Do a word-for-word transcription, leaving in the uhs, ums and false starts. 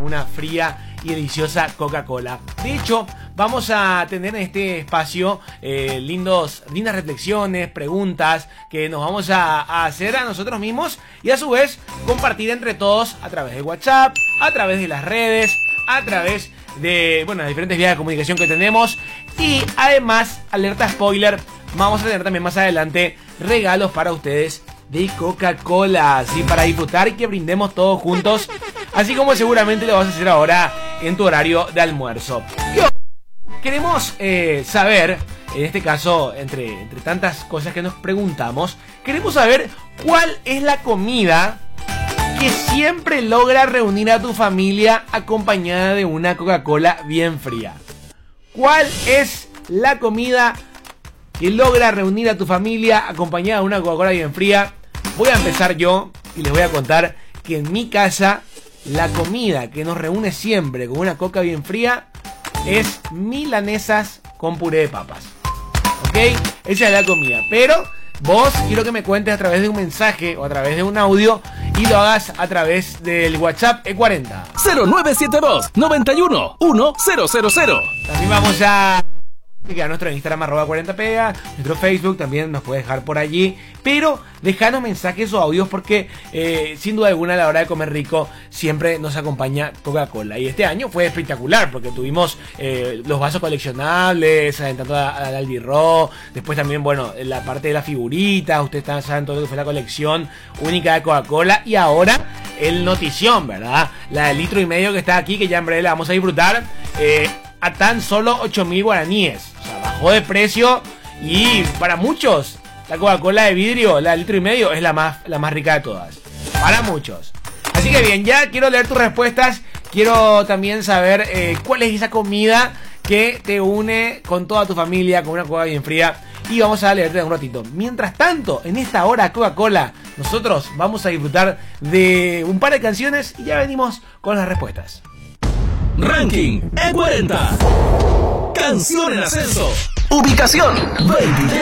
una fría y deliciosa Coca-Cola. De hecho, vamos a tener en este espacio eh, lindos, lindas reflexiones, preguntas que nos vamos a, a hacer a nosotros mismos y a su vez compartir entre todos a través de WhatsApp, a través de las redes, a través de, bueno, las diferentes vías de comunicación que tenemos. Y además, alerta spoiler, vamos a tener también más adelante regalos para ustedes de Coca-Cola, así para disfrutar y que brindemos todos juntos, así como seguramente lo vas a hacer ahora en tu horario de almuerzo. Y hoy queremos eh, saber, en este caso, entre, entre tantas cosas que nos preguntamos, queremos saber cuál es la comida que siempre logra reunir a tu familia acompañada de una Coca-Cola bien fría. ¿Cuál es la comida que logra reunir a tu familia acompañada de una Coca-Cola bien fría? Voy a empezar yo y les voy a contar que en mi casa la comida que nos reúne siempre con una coca bien fría es milanesas con puré de papas. ¿Ok? Esa es la comida. Pero vos quiero que me cuentes a través de un mensaje o a través de un audio y lo hagas a través del WhatsApp E cuarenta. cero nueve siete dos, noventa y uno, uno cero cero cero. También vamos a... que a nuestro Instagram arroba cuarenta pega, nuestro Facebook también nos puede dejar por allí, pero dejanos mensajes o audios porque eh, sin duda alguna a la hora de comer rico siempre nos acompaña Coca-Cola, y este año fue espectacular porque tuvimos eh, los vasos coleccionables, alentando al albirro, después también, bueno, la parte de las figuritas, ustedes saben todo lo que fue la colección única de Coca-Cola, y ahora el notición, ¿verdad? La de litro y medio que está aquí, que ya en breve la vamos a disfrutar, eh, a tan solo ocho mil guaraníes. O sea, bajó de precio y para muchos la Coca-Cola de vidrio, la de litro y medio, es la más, la más rica de todas. Para muchos. Así que bien, ya quiero leer tus respuestas. Quiero también saber eh, cuál es esa comida que te une con toda tu familia, con una Coca bien fría. Y vamos a leerte en un ratito. Mientras tanto, en esta hora Coca-Cola, nosotros vamos a disfrutar de un par de canciones y ya venimos con las respuestas. Ranking E cuarenta. Canción en ascenso. Ubicación veinte.